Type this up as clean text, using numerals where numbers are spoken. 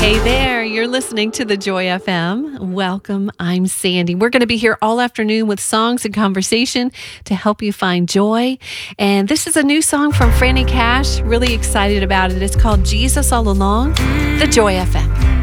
Hey there, you're listening to the Joy FM. Welcome, I'm Sandy. We're going to be here all afternoon with songs and conversation to help you find joy. And this is a new song from Franny Cash. Really excited about it. It's called Jesus All Along, the Joy FM.